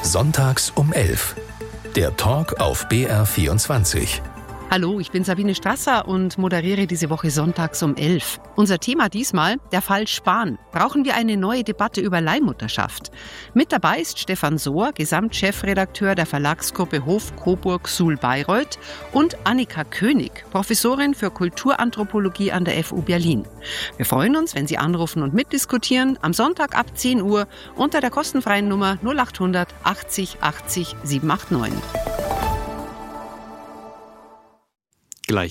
Sonntags um 11. Der Talk auf BR24. Hallo, ich bin Sabine Strasser und moderiere diese Woche sonntags um 11. Unser Thema diesmal, der Fall Spahn. Brauchen wir eine neue Debatte über Leihmutterschaft? Mit dabei ist Stefan Sohr, Gesamtchefredakteur der Verlagsgruppe Hof Coburg Suhl Bayreuth, und Annika König, Professorin für Kulturanthropologie an der FU Berlin. Wir freuen uns, wenn Sie anrufen und mitdiskutieren, am Sonntag ab 10 Uhr unter der kostenfreien Nummer 0800 80 80 789. Gleich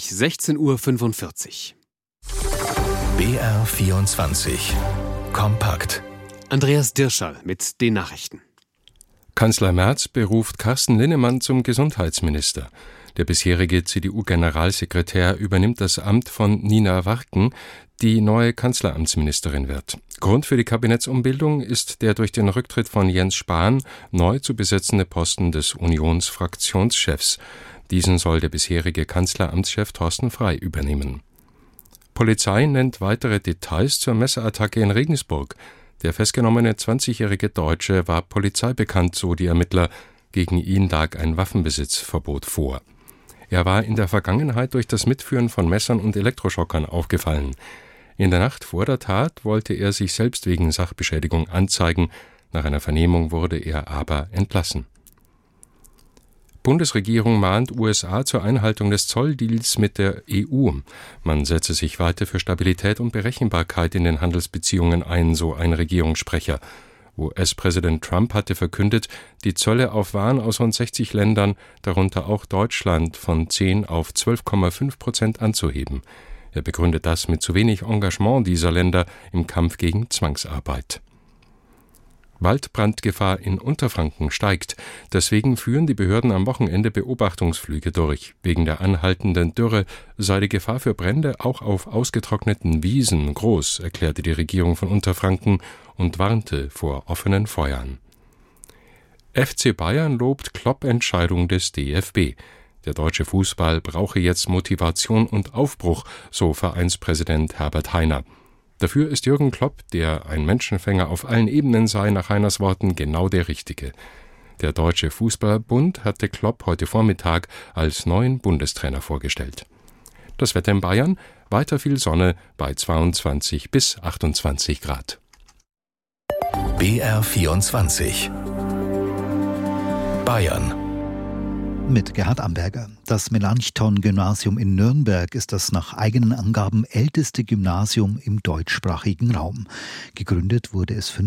16:45 Uhr. BR24 Kompakt. Andreas Dirschall mit den Nachrichten. Kanzler Merz beruft Carsten Linnemann zum Gesundheitsminister. Der bisherige CDU-Generalsekretär übernimmt das Amt von Nina Warken, die neue Kanzleramtsministerin wird. Grund für die Kabinettsumbildung ist der durch den Rücktritt von Jens Spahn neu zu besetzende Posten des Unionsfraktionschefs. Diesen soll der bisherige Kanzleramtschef Thorsten Frey übernehmen. Polizei nennt weitere Details zur Messerattacke in Regensburg. Der festgenommene 20-jährige Deutsche war polizeibekannt, so die Ermittler. Gegen ihn lag ein Waffenbesitzverbot vor. Er war in der Vergangenheit durch das Mitführen von Messern und Elektroschockern aufgefallen. In der Nacht vor der Tat wollte er sich selbst wegen Sachbeschädigung anzeigen. Nach einer Vernehmung wurde er aber entlassen. Bundesregierung mahnt USA zur Einhaltung des Zolldeals mit der EU. Man setze sich weiter für Stabilität und Berechenbarkeit in den Handelsbeziehungen ein, so ein Regierungssprecher. US-Präsident Trump hatte verkündet, die Zölle auf Waren aus rund 60 Ländern, darunter auch Deutschland, von 10 auf 12,5% anzuheben. Er begründet das mit zu wenig Engagement dieser Länder im Kampf gegen Zwangsarbeit. Waldbrandgefahr in Unterfranken steigt. Deswegen führen die Behörden am Wochenende Beobachtungsflüge durch. Wegen der anhaltenden Dürre sei die Gefahr für Brände auch auf ausgetrockneten Wiesen groß, erklärte die Regierung von Unterfranken und warnte vor offenen Feuern. FC Bayern lobt Klopp-Entscheidung des DFB. Der deutsche Fußball brauche jetzt Motivation und Aufbruch, so Vereinspräsident Herbert Hainer. Dafür ist Jürgen Klopp, der ein Menschenfänger auf allen Ebenen sei, nach Heiners Worten genau der Richtige. Der Deutsche Fußballbund hatte Klopp heute Vormittag als neuen Bundestrainer vorgestellt. Das Wetter in Bayern, weiter viel Sonne bei 22 bis 28 Grad. BR24 Bayern. Mit Gerhard Amberger. Das Melanchthon-Gymnasium in Nürnberg ist das nach eigenen Angaben älteste Gymnasium im deutschsprachigen Raum. Gegründet wurde es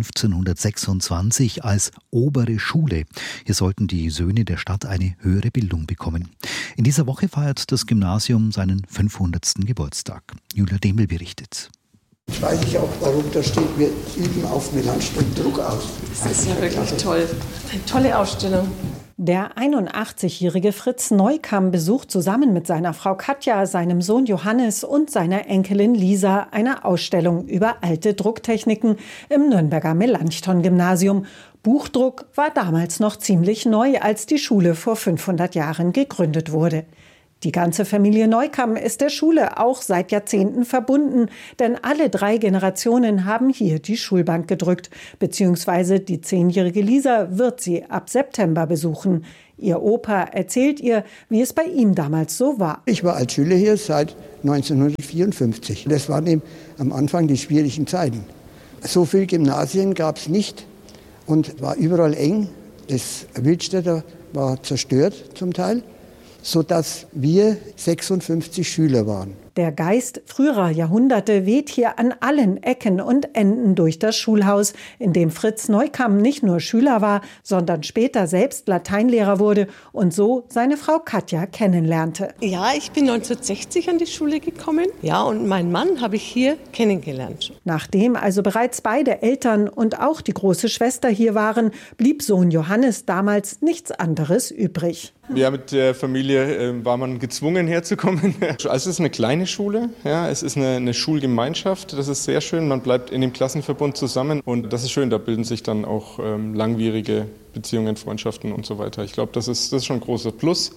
1526 als obere Schule. Hier sollten die Söhne der Stadt eine höhere Bildung bekommen. In dieser Woche feiert das Gymnasium seinen 500. Geburtstag. Julia Demel berichtet. Jetzt weiß ich auch, warum da steht, wir üben auf Melanchthon Druck aus. Das ist ja wirklich toll. Eine tolle Ausstellung. Der 81-jährige Fritz Neukamm besucht zusammen mit seiner Frau Katja, seinem Sohn Johannes und seiner Enkelin Lisa eine Ausstellung über alte Drucktechniken im Nürnberger Melanchthon-Gymnasium. Buchdruck war damals noch ziemlich neu, als die Schule vor 500 Jahren gegründet wurde. Die ganze Familie Neukamm ist der Schule auch seit Jahrzehnten verbunden, denn alle 3 Generationen haben hier die Schulbank gedrückt, beziehungsweise die 10-jährige Lisa wird sie ab September besuchen. Ihr Opa erzählt ihr, wie es bei ihm damals so war. Ich war als Schüler hier seit 1954. Das waren eben am Anfang die schwierigen Zeiten. So viele Gymnasien gab es nicht und war überall eng. Das Wildstätter war zerstört zum Teil, sodass wir 56 Schüler waren. Der Geist früherer Jahrhunderte weht hier an allen Ecken und Enden durch das Schulhaus, in dem Fritz Neukamm nicht nur Schüler war, sondern später selbst Lateinlehrer wurde und so seine Frau Katja kennenlernte. Ja, ich bin 1960 an die Schule gekommen. Ja, und meinen Mann habe ich hier kennengelernt. Nachdem also bereits beide Eltern und auch die große Schwester hier waren, blieb Sohn Johannes damals nichts anderes übrig. Ja, mit der Familie war man gezwungen herzukommen. Also es ist eine kleine Schule, ja, es ist eine Schulgemeinschaft, das ist sehr schön. Man bleibt in dem Klassenverbund zusammen und das ist schön, da bilden sich dann auch langwierige Beziehungen, Freundschaften und so weiter. Ich glaube, das ist schon ein großer Plus.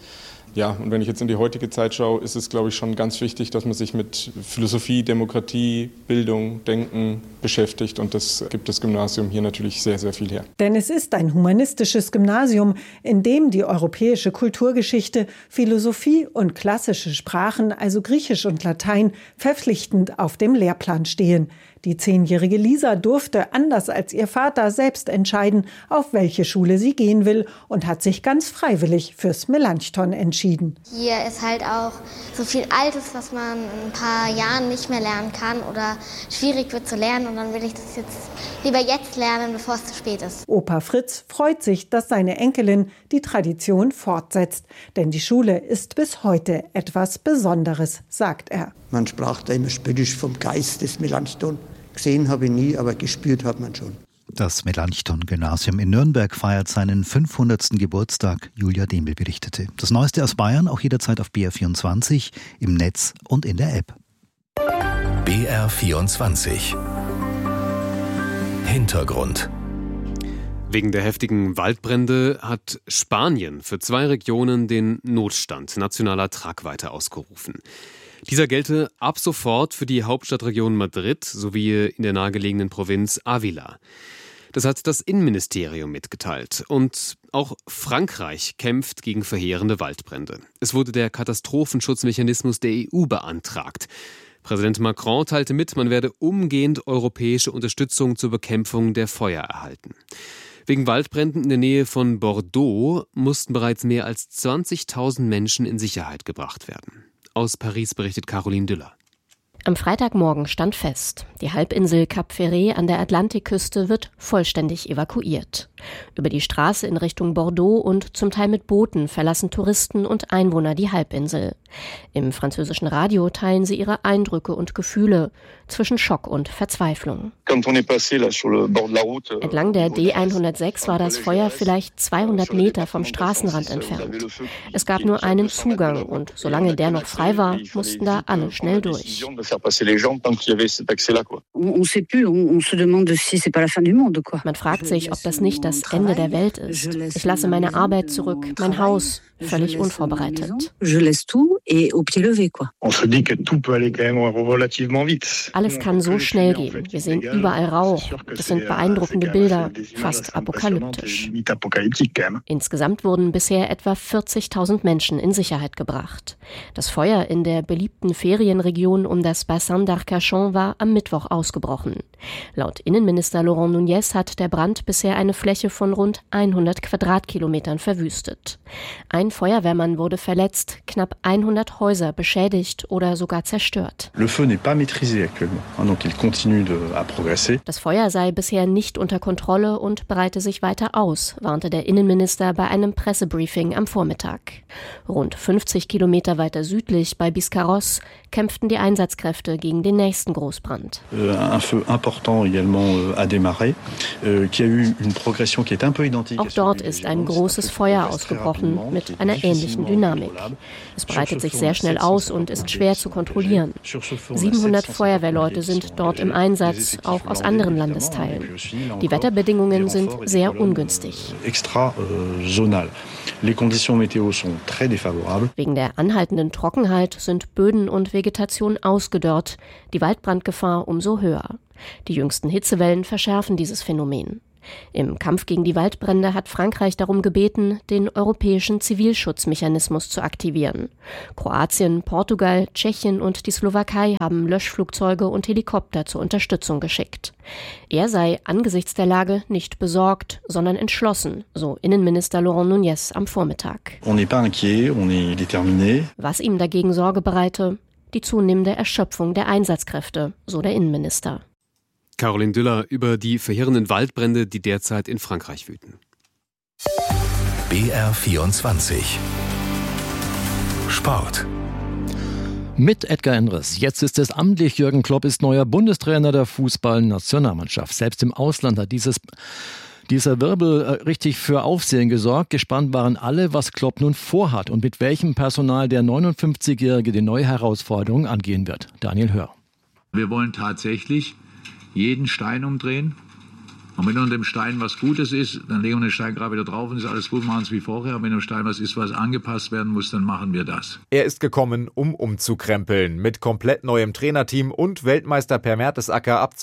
Ja, und wenn ich jetzt in die heutige Zeit schaue, ist es, glaube ich, schon ganz wichtig, dass man sich mit Philosophie, Demokratie, Bildung, Denken beschäftigt. Und das gibt das Gymnasium hier natürlich sehr, sehr viel her. Denn es ist ein humanistisches Gymnasium, in dem die europäische Kulturgeschichte, Philosophie und klassische Sprachen, also Griechisch und Latein, verpflichtend auf dem Lehrplan stehen. Die 10-jährige Lisa durfte, anders als ihr Vater, selbst entscheiden, auf welche Schule sie gehen will und hat sich ganz freiwillig fürs Melanchthon entschieden. Hier ist halt auch so viel Altes, was man in ein paar Jahren nicht mehr lernen kann oder schwierig wird zu lernen. Und dann will ich das jetzt lieber jetzt lernen, bevor es zu spät ist. Opa Fritz freut sich, dass seine Enkelin die Tradition fortsetzt. Denn die Schule ist bis heute etwas Besonderes, sagt er. Man sprach da immer spöttisch vom Geist des Melanchthon. Gesehen habe ich nie, aber gespürt hat man schon. Das Melanchthon-Gymnasium in Nürnberg feiert seinen 500. Geburtstag. Julia Demel berichtete. Das Neueste aus Bayern auch jederzeit auf BR24, im Netz und in der App. BR24 Hintergrund. Wegen der heftigen Waldbrände hat Spanien für 2 Regionen den Notstand nationaler Tragweite ausgerufen. Dieser gelte ab sofort für die Hauptstadtregion Madrid sowie in der nahegelegenen Provinz Ávila. Das hat das Innenministerium mitgeteilt. Und auch Frankreich kämpft gegen verheerende Waldbrände. Es wurde der Katastrophenschutzmechanismus der EU beantragt. Präsident Macron teilte mit, man werde umgehend europäische Unterstützung zur Bekämpfung der Feuer erhalten. Wegen Waldbränden in der Nähe von Bordeaux mussten bereits mehr als 20.000 Menschen in Sicherheit gebracht werden. Aus Paris berichtet Caroline Düller. Am Freitagmorgen stand fest, die Halbinsel Cap Ferret an der Atlantikküste wird vollständig evakuiert. Über die Straße in Richtung Bordeaux und zum Teil mit Booten verlassen Touristen und Einwohner die Halbinsel. Im französischen Radio teilen sie ihre Eindrücke und Gefühle zwischen Schock und Verzweiflung. Entlang der D106 war das Feuer vielleicht 200 Meter vom Straßenrand entfernt. Es gab nur einen Zugang und solange der noch frei war, mussten da alle schnell durch. Man fragt sich, ob das nicht das Ende der Welt ist. Ich lasse meine Arbeit zurück, mein Haus, völlig unvorbereitet. Alles kann so schnell gehen. Wir sehen überall Rauch. Das sind beeindruckende Bilder, fast apokalyptisch. Insgesamt wurden bisher etwa 40.000 Menschen in Sicherheit gebracht. Das Feuer in der beliebten Ferienregion um das Bassin d'Arcachon war am Mittwoch ausgebrochen. Laut Innenminister Laurent Nunez hat der Brand bisher eine Fläche von rund 100 Quadratkilometern verwüstet. Ein Feuerwehrmann wurde verletzt, knapp 100 Häuser beschädigt oder sogar zerstört. Das Feuer sei bisher nicht unter Kontrolle und breite sich weiter aus, warnte der Innenminister bei einem Pressebriefing am Vormittag. Rund 50 Kilometer weiter südlich bei Biscarrosse kämpften die Einsatzkräfte gegen den nächsten Großbrand. Auch dort ist ein großes Feuer ausgebrochen mit einer ähnlichen Dynamik. Es breitet sich sehr schnell aus und ist schwer zu kontrollieren. 700 Feuerwehrleute sind dort im Einsatz, auch aus anderen Landesteilen. Die Wetterbedingungen sind sehr ungünstig. Wegen der anhaltenden Trockenheit sind Böden und Vegetation ausgedörrt, die Waldbrandgefahr umso höher. Die jüngsten Hitzewellen verschärfen dieses Phänomen. Im Kampf gegen die Waldbrände hat Frankreich darum gebeten, den europäischen Zivilschutzmechanismus zu aktivieren. Kroatien, Portugal, Tschechien und die Slowakei haben Löschflugzeuge und Helikopter zur Unterstützung geschickt. Er sei angesichts der Lage nicht besorgt, sondern entschlossen, so Innenminister Laurent Nunez am Vormittag. Was ihm dagegen Sorge bereite? Die zunehmende Erschöpfung der Einsatzkräfte, so der Innenminister. Caroline Düller über die verheerenden Waldbrände, die derzeit in Frankreich wüten. BR24 Sport. Mit Edgar Endres. Jetzt ist es amtlich. Jürgen Klopp ist neuer Bundestrainer der Fußballnationalmannschaft. Selbst im Ausland hat dieser Wirbel richtig für Aufsehen gesorgt. Gespannt waren alle, was Klopp nun vorhat und mit welchem Personal der 59-Jährige die neue Herausforderung angehen wird. Daniel Hör. Wir wollen tatsächlich jeden Stein umdrehen Und wenn unter dem Stein was Gutes ist, dann legen wir den Stein gerade wieder drauf und ist alles gut, machen es wie vorher. Und wenn unter dem Stein was ist, was angepasst werden muss, dann machen wir das. Er ist gekommen, um umzukrempeln. Mit komplett neuem Trainerteam und Weltmeister Per Mertesacker ab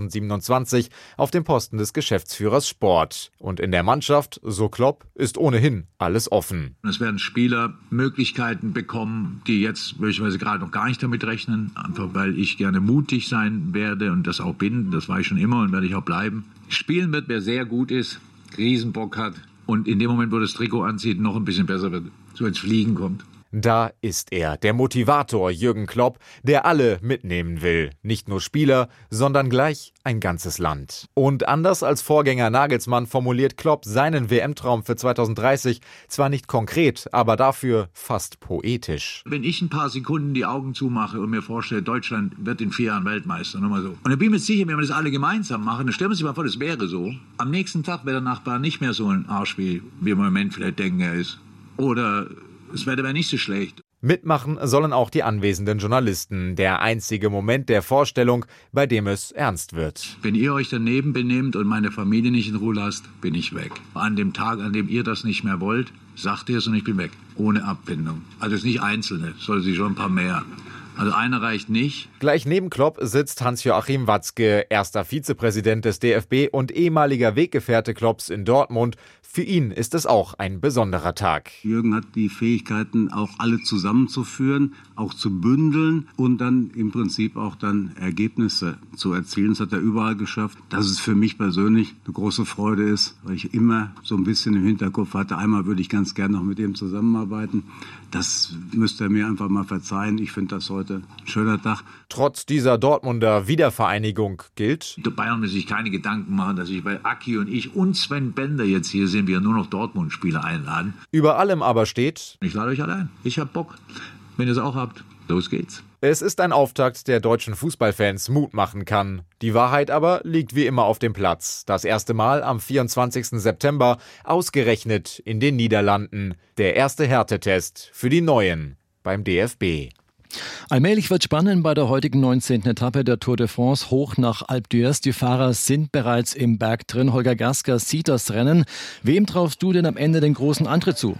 2027 auf dem Posten des Geschäftsführers Sport. Und in der Mannschaft, so Klopp, ist ohnehin alles offen. Es werden Spieler Möglichkeiten bekommen, die jetzt möglicherweise gerade noch gar nicht damit rechnen. Einfach weil ich gerne mutig sein werde und das auch bin. Das war ich schon immer und werde ich auch bleiben. Spielen wird, wer sehr gut ist, Riesenbock hat und in dem Moment, wo das Trikot anzieht, noch ein bisschen besser wird, so ins Fliegen kommt. Da ist er, der Motivator Jürgen Klopp, der alle mitnehmen will. Nicht nur Spieler, sondern gleich ein ganzes Land. Und anders als Vorgänger Nagelsmann formuliert Klopp seinen WM-Traum für 2030 zwar nicht konkret, aber dafür fast poetisch. Wenn ich ein paar Sekunden die Augen zumache und mir vorstelle, Deutschland wird in 4 Jahren Weltmeister, nochmal so. Und dann bin ich mir sicher, wenn wir das alle gemeinsam machen, dann stellen wir uns mal vor, das wäre so. Am nächsten Tag wäre der Nachbar nicht mehr so ein Arsch, wie wir im Moment vielleicht denken, er ist. Oder das Wetter wäre nicht so schlecht. Mitmachen sollen auch die anwesenden Journalisten. Der einzige Moment der Vorstellung, bei dem es ernst wird. Wenn ihr euch daneben benehmt und meine Familie nicht in Ruhe lasst, bin ich weg. An dem Tag, an dem ihr das nicht mehr wollt, sagt ihr es und ich bin weg. Ohne Abbindung. Also es ist nicht Einzelne, soll sie schon ein paar mehr. Also einer reicht nicht. Gleich neben Klopp sitzt Hans-Joachim Watzke, erster Vizepräsident des DFB und ehemaliger Weggefährte Klopps in Dortmund. Für ihn ist es auch ein besonderer Tag. Jürgen hat die Fähigkeiten, auch alle zusammenzuführen, auch zu bündeln und dann im Prinzip auch dann Ergebnisse zu erzielen. Das hat er überall geschafft. Dass es für mich persönlich eine große Freude ist, weil ich immer so ein bisschen im Hinterkopf hatte, einmal würde ich ganz gerne noch mit ihm zusammenarbeiten. Das müsste er mir einfach mal verzeihen. Ich finde das heute ein schöner Tag. Trotz dieser Dortmunder Wiedervereinigung gilt: Die Bayern müssen sich keine Gedanken machen, dass ich bei Aki und ich und Sven Bender jetzt hier sind, wir nur noch Dortmund-Spieler einladen. Über allem aber steht: Ich lade euch alle ein. Ich hab Bock. Wenn ihr es auch habt, los geht's. Es ist ein Auftakt, der deutschen Fußballfans Mut machen kann. Die Wahrheit aber liegt wie immer auf dem Platz. Das erste Mal am 24. September, ausgerechnet in den Niederlanden. Der erste Härtetest für die Neuen beim DFB. Allmählich wird spannend bei der heutigen 19. Etappe der Tour de France hoch nach Alpe d'Huez. Die Fahrer sind bereits im Berg drin. Holger Gersker sieht das Rennen. Wem traust du denn am Ende den großen Antritt zu?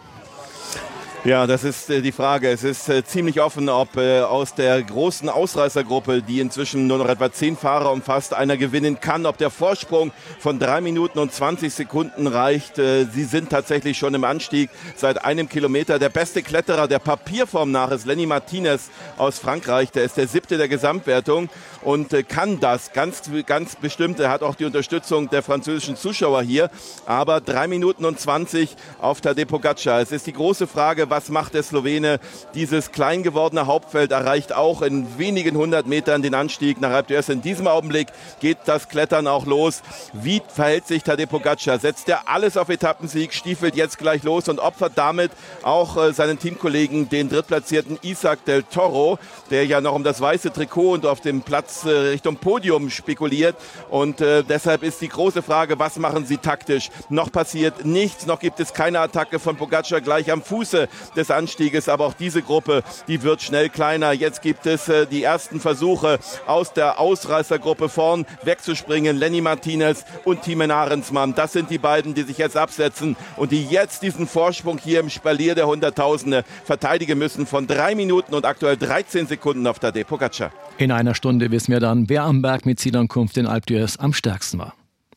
Ja, das ist die Frage. Es ist ziemlich offen, ob aus der großen Ausreißergruppe, die inzwischen nur noch etwa 10 Fahrer umfasst, einer gewinnen kann, ob der Vorsprung von 3 Minuten und 20 Sekunden reicht. Sie sind tatsächlich schon im Anstieg seit 1 Kilometer. Der beste Kletterer der Papierform nach ist Lenny Martinez aus Frankreich. Der ist der 7. der Gesamtwertung und kann das ganz bestimmt. Er hat auch die Unterstützung der französischen Zuschauer hier. Aber 3 Minuten und 20 auf Tadej Pogačar. Es ist die große Frage, was macht der Slowene? Dieses klein gewordene Hauptfeld erreicht auch in wenigen 100 Metern den Anstieg nach Alpe d'Huez. In diesem Augenblick geht das Klettern auch los. Wie verhält sich Tadej Pogačar? Setzt er alles auf Etappensieg, stiefelt jetzt gleich los und opfert damit auch seinen Teamkollegen, den drittplatzierten Isaac del Toro, der ja noch um das weiße Trikot und auf dem Platz Richtung Podium spekuliert. Und deshalb ist die große Frage, was machen sie taktisch? Noch passiert nichts, noch gibt es keine Attacke von Pogačar gleich am Fuße des Anstieges, aber auch diese Gruppe, die wird schnell kleiner. Jetzt gibt es die ersten Versuche aus der Ausreißergruppe vorn wegzuspringen. Lenny Martinez und Thymen Arendsman, das sind die beiden, die sich jetzt absetzen und die jetzt diesen Vorsprung hier im Spalier der Hunderttausende verteidigen müssen von 3 Minuten und aktuell 13 Sekunden auf Tadej Pogačar. In einer Stunde wissen wir dann, wer am Berg mit Zielankunft in Alpe d'Huez am stärksten war.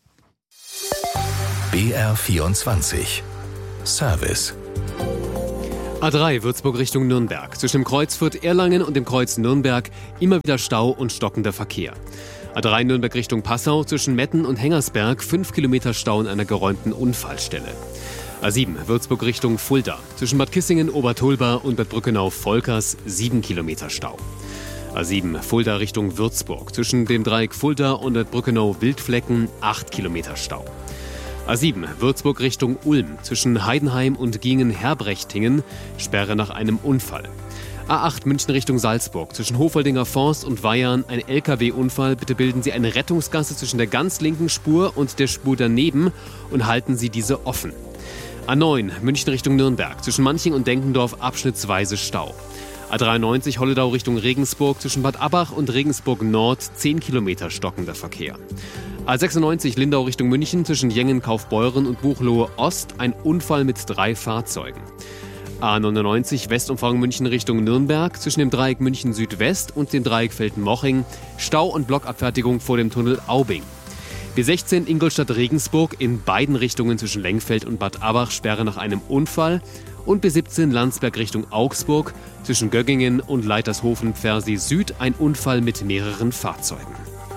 BR24 Service. A3 Würzburg Richtung Nürnberg. Zwischen dem Kreuz Fürth-Erlangen und dem Kreuz Nürnberg immer wieder Stau und stockender Verkehr. A3 Nürnberg Richtung Passau zwischen Metten und Hengersberg 5 Kilometer Stau in einer geräumten Unfallstelle. A7 Würzburg Richtung Fulda. Zwischen Bad Kissingen, Obertolba und Bad Brückenau-Volkers 7 Kilometer Stau. A7 Fulda Richtung Würzburg. Zwischen dem Dreieck Fulda und Bad Brückenau-Wildflecken 8 Kilometer Stau. A7 Würzburg Richtung Ulm. Zwischen Heidenheim und Gingen-Herbrechtingen Sperre nach einem Unfall. A8 München Richtung Salzburg. Zwischen Hofoldinger Forst und Weyarn ein LKW-Unfall. Bitte bilden Sie eine Rettungsgasse zwischen der ganz linken Spur und der Spur daneben und halten Sie diese offen. A9 München Richtung Nürnberg. Zwischen Manching und Denkendorf abschnittsweise Stau. A93 Holledau Richtung Regensburg zwischen Bad Abbach und Regensburg Nord 10 Kilometer stockender Verkehr. A96 Lindau Richtung München zwischen Jengen, Kaufbeuren und Buchloe Ost ein Unfall mit 3 Fahrzeugen. A99 Westumfahrung München Richtung Nürnberg zwischen dem Dreieck München Südwest und dem Dreieck Velten-Moching Stau und Blockabfertigung vor dem Tunnel Aubing. B16 Ingolstadt-Regensburg in beiden Richtungen zwischen Lengfeld und Bad Abbach Sperre nach einem Unfall und B17 Landsberg Richtung Augsburg zwischen Göggingen und Leitershofen-Pfersee Süd ein Unfall mit mehreren Fahrzeugen.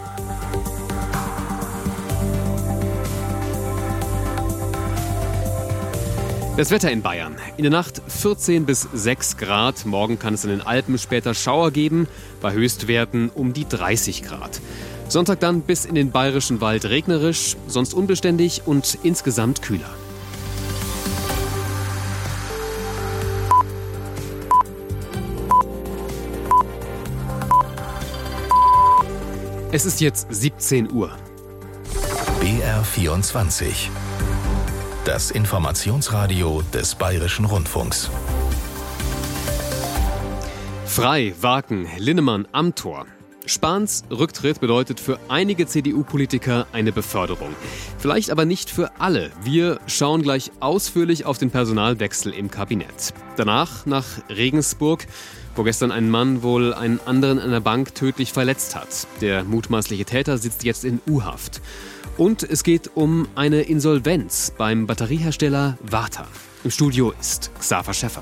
Das Wetter in Bayern. In der Nacht 14 bis 6 Grad. Morgen kann es in den Alpen später Schauer geben, bei Höchstwerten um die 30 Grad. Sonntag dann bis in den Bayerischen Wald regnerisch, sonst unbeständig und insgesamt kühler. Es ist jetzt 17 Uhr. BR24. Das Informationsradio des Bayerischen Rundfunks. Frei, Waken, Linnemann, Amthor. Spahns Rücktritt bedeutet für einige CDU-Politiker eine Beförderung. Vielleicht aber nicht für alle. Wir schauen gleich ausführlich auf den Personalwechsel im Kabinett. Danach nach Regensburg, wo gestern ein Mann wohl einen anderen an der Bank tödlich verletzt hat. Der mutmaßliche Täter sitzt jetzt in U-Haft. Und es geht um eine Insolvenz beim Batteriehersteller Varta. Im Studio ist Xaver Schäffer.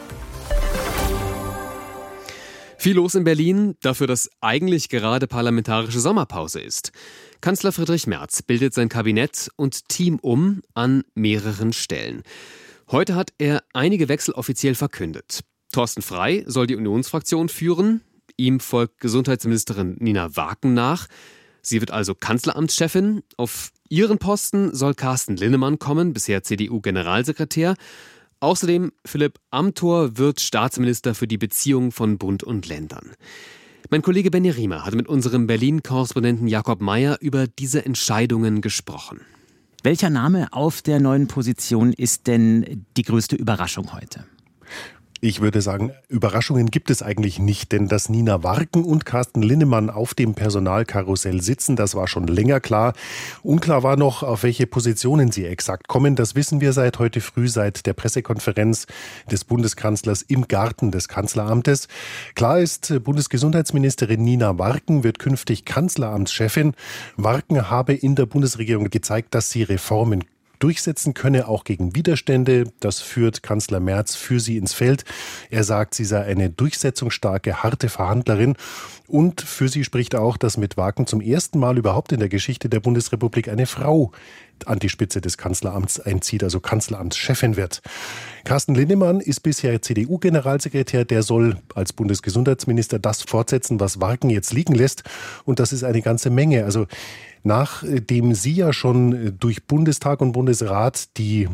Viel los in Berlin, dafür, dass eigentlich gerade parlamentarische Sommerpause ist. Kanzler Friedrich Merz bildet sein Kabinett und Team an mehreren Stellen. Heute hat er einige Wechsel offiziell verkündet. Thorsten Frey soll die Unionsfraktion führen. Ihm folgt Gesundheitsministerin Nina Waken nach. Sie wird also Kanzleramtschefin. Auf ihren Posten soll Carsten Linnemann kommen, bisher CDU-Generalsekretär. Außerdem Philipp Amthor wird Staatsminister für die Beziehungen von Bund und Ländern. Mein Kollege Benny Riemer hat mit unserem Berlin-Korrespondenten Jakob Meyer über diese Entscheidungen gesprochen. Welcher Name auf der neuen Position ist denn die größte Überraschung heute? Ich würde sagen, Überraschungen gibt es eigentlich nicht, denn dass Nina Waken und Carsten Linnemann auf dem Personalkarussell sitzen, das war schon länger klar. Unklar war noch, auf welche Positionen sie exakt kommen. Das wissen wir seit heute früh, seit der Pressekonferenz des Bundeskanzlers im Garten des Kanzleramtes. Klar ist, Bundesgesundheitsministerin Nina Waken wird künftig Kanzleramtschefin. Waken habe in der Bundesregierung gezeigt, dass sie Reformen durchsetzen könne, auch gegen Widerstände. Das führt Kanzler Merz für sie ins Feld. Er sagt, sie sei eine durchsetzungsstarke, harte Verhandlerin. Und für sie spricht auch, dass mit Waken zum ersten Mal überhaupt in der Geschichte der Bundesrepublik eine Frau an die Spitze des Kanzleramts einzieht, also Kanzleramtschefin wird. Carsten Linnemann ist bisher CDU-Generalsekretär. Der soll als Bundesgesundheitsminister das fortsetzen, was Waken jetzt liegen lässt. Und das ist eine ganze Menge. Also nachdem sie ja schon durch Bundestag und Bundesrat die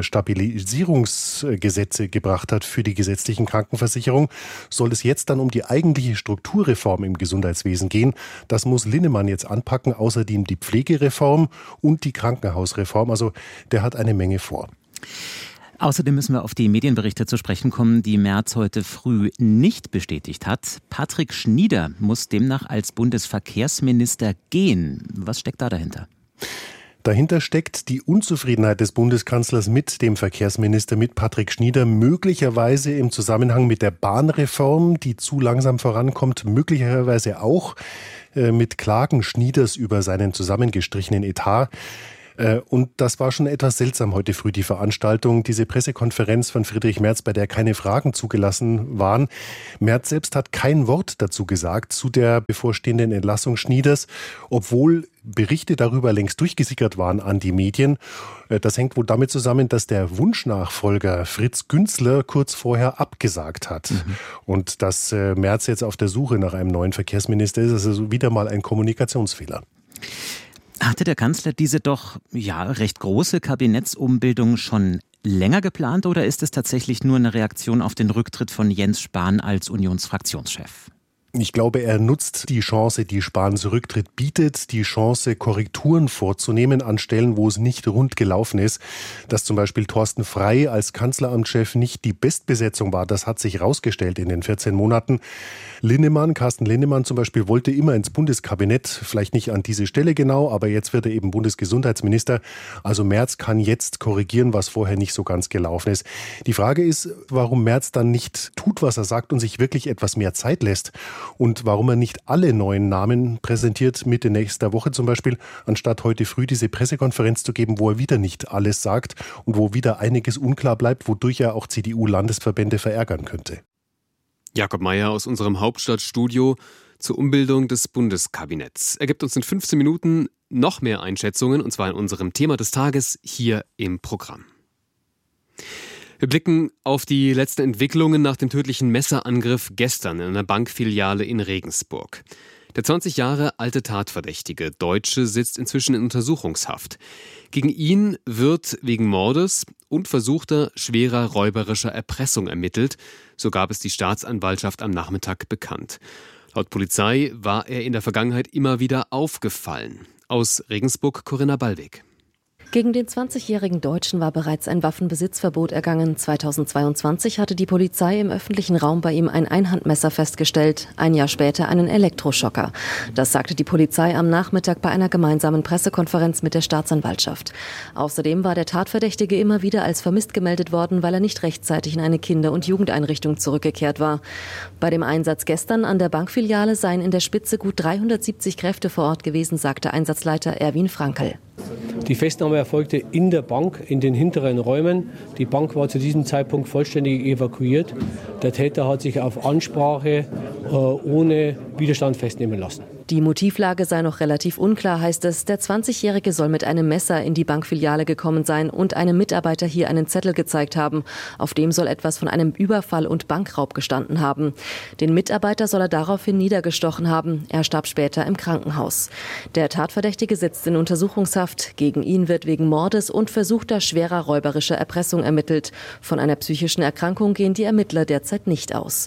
Stabilisierungsgesetze gebracht hat für die gesetzlichen Krankenversicherungen, soll es jetzt dann um die eigentliche Strukturreform im Gesundheitswesen gehen. Das muss Linnemann jetzt anpacken, außerdem die Pflegereform und die Krankenhausreform. Also der hat eine Menge vor. Außerdem müssen wir auf die Medienberichte zu sprechen kommen, die Merz heute früh nicht bestätigt hat. Patrick Schnieder muss demnach als Bundesverkehrsminister gehen. Was steckt da dahinter? Dahinter steckt die Unzufriedenheit des Bundeskanzlers mit dem Verkehrsminister, mit Patrick Schnieder, möglicherweise im Zusammenhang mit der Bahnreform, die zu langsam vorankommt, möglicherweise auch mit Klagen Schnieders über seinen zusammengestrichenen Etat. Und das war schon etwas seltsam heute früh, die Veranstaltung, diese Pressekonferenz von Friedrich Merz, bei der keine Fragen zugelassen waren. Merz selbst hat kein Wort dazu gesagt, zu der bevorstehenden Entlassung Schnieders, obwohl Berichte darüber längst durchgesickert waren an die Medien. Das hängt wohl damit zusammen, dass der Wunschnachfolger Fritz Günzler kurz vorher abgesagt hat. Und dass Merz jetzt auf der Suche nach einem neuen Verkehrsminister ist, also wieder mal ein Kommunikationsfehler. Hatte der Kanzler diese doch recht große Kabinettsumbildung schon länger geplant oder ist es tatsächlich nur eine Reaktion auf den Rücktritt von Jens Spahn als Unionsfraktionschef? Ich glaube, er nutzt die Chance, die Spahns Rücktritt bietet, die Chance, Korrekturen vorzunehmen an Stellen, wo es nicht rund gelaufen ist. Dass zum Beispiel Thorsten Frey als Kanzleramtschef nicht die Bestbesetzung war, das hat sich herausgestellt in den 14 Monaten. Carsten Linnemann zum Beispiel, wollte immer ins Bundeskabinett, vielleicht nicht an diese Stelle genau, aber jetzt wird er eben Bundesgesundheitsminister. Also Merz kann jetzt korrigieren, was vorher nicht so ganz gelaufen ist. Die Frage ist, warum Merz dann nicht tut, was er sagt und sich wirklich etwas mehr Zeit lässt. Und warum er nicht alle neuen Namen präsentiert, Mitte nächster Woche zum Beispiel, anstatt heute früh diese Pressekonferenz zu geben, wo er wieder nicht alles sagt und wo wieder einiges unklar bleibt, wodurch er auch CDU-Landesverbände verärgern könnte. Jakob Mayer aus unserem Hauptstadtstudio zur Umbildung des Bundeskabinetts. Er gibt uns in 15 Minuten noch mehr Einschätzungen, und zwar in unserem Thema des Tages hier im Programm. Wir blicken auf die letzten Entwicklungen nach dem tödlichen Messerangriff gestern in einer Bankfiliale in Regensburg. Der 20 Jahre alte Tatverdächtige Deutsche sitzt inzwischen in Untersuchungshaft. Gegen ihn wird wegen Mordes und versuchter schwerer räuberischer Erpressung ermittelt. So gab es die Staatsanwaltschaft am Nachmittag bekannt. Laut Polizei war er in der Vergangenheit immer wieder aufgefallen. Aus Regensburg Corinna Ballweg. Gegen den 20-jährigen Deutschen war bereits ein Waffenbesitzverbot ergangen. 2022 hatte die Polizei im öffentlichen Raum bei ihm ein Einhandmesser festgestellt, ein Jahr später einen Elektroschocker. Das sagte die Polizei am Nachmittag bei einer gemeinsamen Pressekonferenz mit der Staatsanwaltschaft. Außerdem war der Tatverdächtige immer wieder als vermisst gemeldet worden, weil er nicht rechtzeitig in eine Kinder- und Jugendeinrichtung zurückgekehrt war. Bei dem Einsatz gestern an der Bankfiliale seien in der Spitze gut 370 Kräfte vor Ort gewesen, sagte Einsatzleiter Erwin Frankl. Die Festnahme erfolgte in der Bank, in den hinteren Räumen. Die Bank war zu diesem Zeitpunkt vollständig evakuiert. Der Täter hat sich auf Ansprache ohne Widerstand festnehmen lassen. Die Motivlage sei noch relativ unklar, heißt es. Der 20-Jährige soll mit einem Messer in die Bankfiliale gekommen sein und einem Mitarbeiter hier einen Zettel gezeigt haben. Auf dem soll etwas von einem Überfall und Bankraub gestanden haben. Den Mitarbeiter soll er daraufhin niedergestochen haben. Er starb später im Krankenhaus. Der Tatverdächtige sitzt in Untersuchungshaft. Gegen ihn wird wegen Mordes und versuchter schwerer räuberischer Erpressung ermittelt. Von einer psychischen Erkrankung gehen die Ermittler derzeit nicht aus.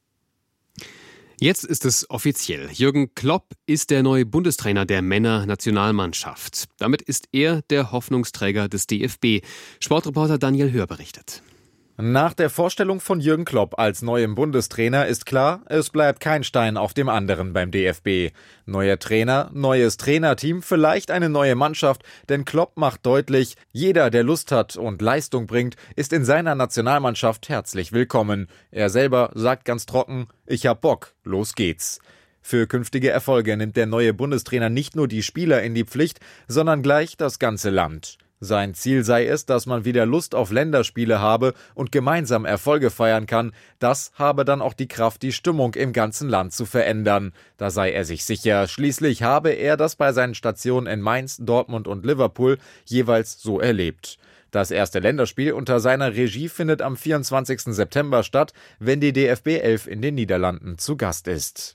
Jetzt ist es offiziell. Jürgen Klopp ist der neue Bundestrainer der Männernationalmannschaft. Damit ist er der Hoffnungsträger des DFB. Sportreporter Daniel Hör berichtet. Nach der Vorstellung von Jürgen Klopp als neuem Bundestrainer ist klar, es bleibt kein Stein auf dem anderen beim DFB. Neuer Trainer, neues Trainerteam, vielleicht eine neue Mannschaft, denn Klopp macht deutlich, jeder, der Lust hat und Leistung bringt, ist in seiner Nationalmannschaft herzlich willkommen. Er selber sagt ganz trocken, ich hab Bock, los geht's. Für künftige Erfolge nimmt der neue Bundestrainer nicht nur die Spieler in die Pflicht, sondern gleich das ganze Land. Sein Ziel sei es, dass man wieder Lust auf Länderspiele habe und gemeinsam Erfolge feiern kann. Das habe dann auch die Kraft, die Stimmung im ganzen Land zu verändern. Da sei er sich sicher. Schließlich habe er das bei seinen Stationen in Mainz, Dortmund und Liverpool jeweils so erlebt. Das erste Länderspiel unter seiner Regie findet am 24. September statt, wenn die DFB 11 in den Niederlanden zu Gast ist.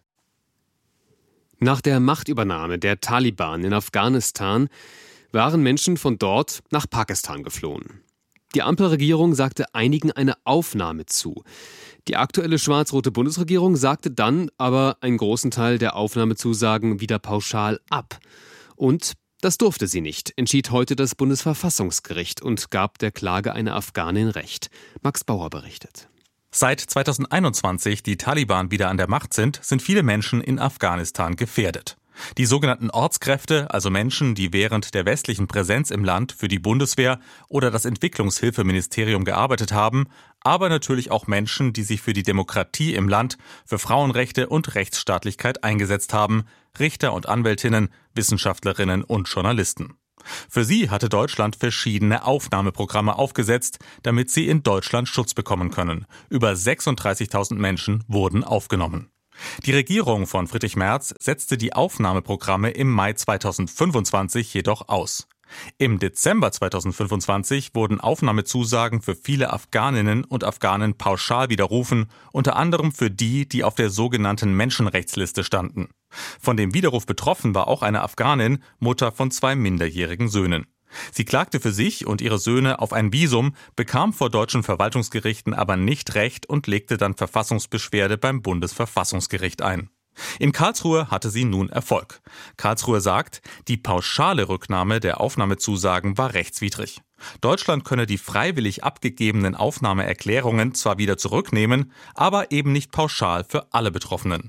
Nach der Machtübernahme der Taliban in Afghanistan waren Menschen von dort nach Pakistan geflohen. Die Ampelregierung sagte einigen eine Aufnahme zu. Die aktuelle schwarz-rote Bundesregierung sagte dann aber einen großen Teil der Aufnahmezusagen wieder pauschal ab. Und das durfte sie nicht, entschied heute das Bundesverfassungsgericht und gab der Klage einer Afghanin Recht. Max Bauer berichtet. Seit 2021 die Taliban wieder an der Macht sind viele Menschen in Afghanistan gefährdet. Die sogenannten Ortskräfte, also Menschen, die während der westlichen Präsenz im Land für die Bundeswehr oder das Entwicklungshilfeministerium gearbeitet haben, aber natürlich auch Menschen, die sich für die Demokratie im Land, für Frauenrechte und Rechtsstaatlichkeit eingesetzt haben, Richter und Anwältinnen, Wissenschaftlerinnen und Journalisten. Für sie hatte Deutschland verschiedene Aufnahmeprogramme aufgesetzt, damit sie in Deutschland Schutz bekommen können. Über 36.000 Menschen wurden aufgenommen. Die Regierung von Friedrich Merz setzte die Aufnahmeprogramme im Mai 2025 jedoch aus. Im Dezember 2025 wurden Aufnahmezusagen für viele Afghaninnen und Afghanen pauschal widerrufen, unter anderem für die, die auf der sogenannten Menschenrechtsliste standen. Von dem Widerruf betroffen war auch eine Afghanin, Mutter von 2 minderjährigen Söhnen. Sie klagte für sich und ihre Söhne auf ein Visum, bekam vor deutschen Verwaltungsgerichten aber nicht Recht und legte dann Verfassungsbeschwerde beim Bundesverfassungsgericht ein. In Karlsruhe hatte sie nun Erfolg. Karlsruhe sagt, die pauschale Rücknahme der Aufnahmezusagen war rechtswidrig. Deutschland könne die freiwillig abgegebenen Aufnahmeerklärungen zwar wieder zurücknehmen, aber eben nicht pauschal für alle Betroffenen.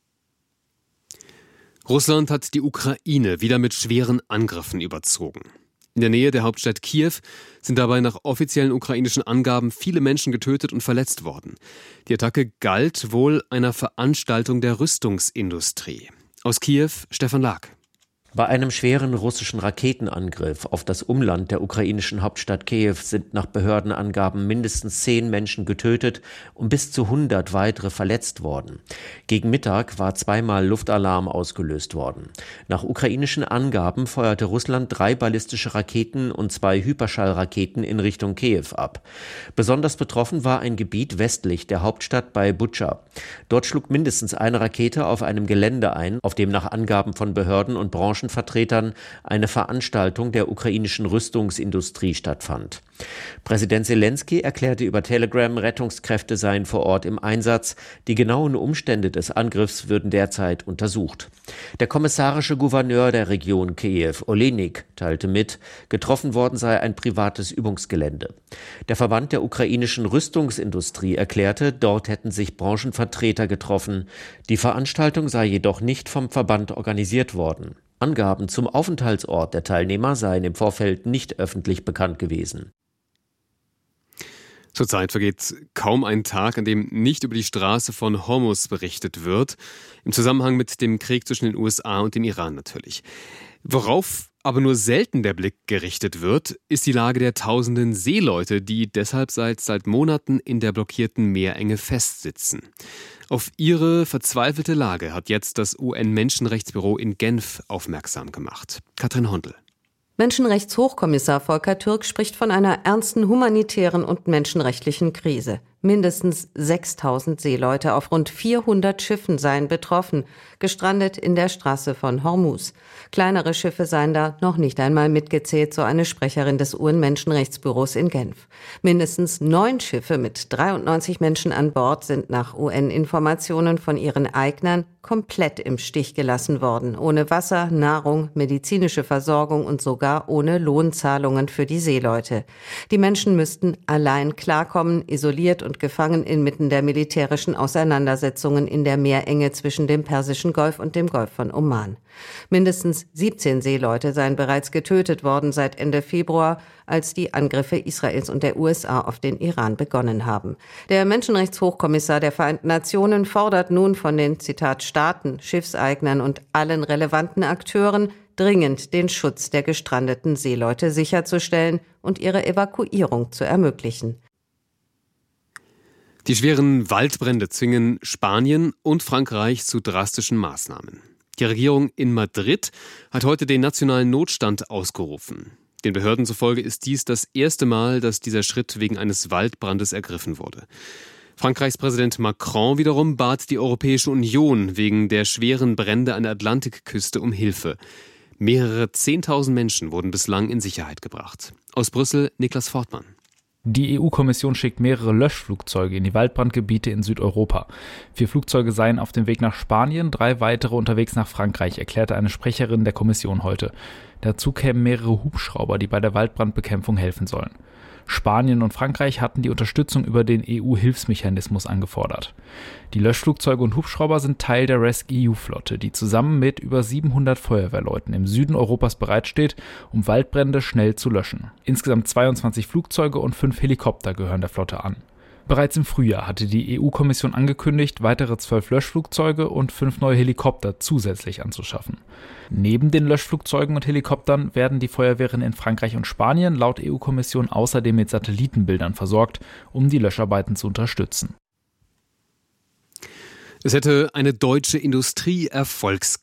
Russland hat die Ukraine wieder mit schweren Angriffen überzogen. In der Nähe der Hauptstadt Kiew sind dabei nach offiziellen ukrainischen Angaben viele Menschen getötet und verletzt worden. Die Attacke galt wohl einer Veranstaltung der Rüstungsindustrie. Aus Kiew, Stefan Lag. Bei einem schweren russischen Raketenangriff auf das Umland der ukrainischen Hauptstadt Kiew sind nach Behördenangaben mindestens 10 Menschen getötet und bis zu 100 weitere verletzt worden. Gegen Mittag war zweimal Luftalarm ausgelöst worden. Nach ukrainischen Angaben feuerte Russland 3 ballistische Raketen und 2 Hyperschallraketen in Richtung Kiew ab. Besonders betroffen war ein Gebiet westlich der Hauptstadt bei Butscha. Dort schlug mindestens eine Rakete auf einem Gelände ein, auf dem nach Angaben von Behörden und Branchenvertretern eine Veranstaltung der ukrainischen Rüstungsindustrie stattfand. Präsident Selenskyj erklärte über Telegram, Rettungskräfte seien vor Ort im Einsatz. Die genauen Umstände des Angriffs würden derzeit untersucht. Der kommissarische Gouverneur der Region Kiew, Olenik, teilte mit, getroffen worden sei ein privates Übungsgelände. Der Verband der ukrainischen Rüstungsindustrie erklärte, dort hätten sich Branchenvertreter getroffen. Die Veranstaltung sei jedoch nicht vom Verband organisiert worden. Angaben zum Aufenthaltsort der Teilnehmer seien im Vorfeld nicht öffentlich bekannt gewesen. Zurzeit vergeht kaum ein Tag, an dem nicht über die Straße von Hormuz berichtet wird, im Zusammenhang mit dem Krieg zwischen den USA und dem Iran natürlich. Worauf aber nur selten der Blick gerichtet wird, ist die Lage der tausenden Seeleute, die deshalb seit Monaten in der blockierten Meerenge festsitzen. Auf ihre verzweifelte Lage hat jetzt das UN-Menschenrechtsbüro in Genf aufmerksam gemacht. Katrin Hondel. Menschenrechtshochkommissar Volker Türk spricht von einer ernsten humanitären und menschenrechtlichen Krise. Mindestens 6.000 Seeleute auf rund 400 Schiffen seien betroffen, gestrandet in der Straße von Hormuz. Kleinere Schiffe seien da noch nicht einmal mitgezählt, so eine Sprecherin des UN-Menschenrechtsbüros in Genf. Mindestens 9 Schiffe mit 93 Menschen an Bord sind nach UN-Informationen von ihren Eignern komplett im Stich gelassen worden, ohne Wasser, Nahrung, medizinische Versorgung und sogar ohne Lohnzahlungen für die Seeleute. Die Menschen müssten allein klarkommen, isoliert und gefangen inmitten der militärischen Auseinandersetzungen in der Meerenge zwischen dem Persischen Golf und dem Golf von Oman. Mindestens 17 Seeleute seien bereits getötet worden seit Ende Februar, als die Angriffe Israels und der USA auf den Iran begonnen haben. Der Menschenrechtshochkommissar der Vereinten Nationen fordert nun von den, Zitat, Staaten, Schiffseignern und allen relevanten Akteuren dringend den Schutz der gestrandeten Seeleute sicherzustellen und ihre Evakuierung zu ermöglichen. Die schweren Waldbrände zwingen Spanien und Frankreich zu drastischen Maßnahmen. Die Regierung in Madrid hat heute den nationalen Notstand ausgerufen. Den Behörden zufolge ist dies das erste Mal, dass dieser Schritt wegen eines Waldbrandes ergriffen wurde. Frankreichs Präsident Macron wiederum bat die Europäische Union wegen der schweren Brände an der Atlantikküste um Hilfe. Mehrere 10.000 Menschen wurden bislang in Sicherheit gebracht. Aus Brüssel Niklas Fortmann. Die EU-Kommission schickt mehrere Löschflugzeuge in die Waldbrandgebiete in Südeuropa. 4 Flugzeuge seien auf dem Weg nach Spanien, 3 weitere unterwegs nach Frankreich, erklärte eine Sprecherin der Kommission heute. Dazu kämen mehrere Hubschrauber, die bei der Waldbrandbekämpfung helfen sollen. Spanien und Frankreich hatten die Unterstützung über den EU-Hilfsmechanismus angefordert. Die Löschflugzeuge und Hubschrauber sind Teil der RescEU-Flotte, die zusammen mit über 700 Feuerwehrleuten im Süden Europas bereitsteht, um Waldbrände schnell zu löschen. Insgesamt 22 Flugzeuge und 5 Helikopter gehören der Flotte an. Bereits im Frühjahr hatte die EU-Kommission angekündigt, weitere 12 Löschflugzeuge und 5 neue Helikopter zusätzlich anzuschaffen. Neben den Löschflugzeugen und Helikoptern werden die Feuerwehren in Frankreich und Spanien laut EU-Kommission außerdem mit Satellitenbildern versorgt, um die Löscharbeiten zu unterstützen. Es hätte eine deutsche Industrie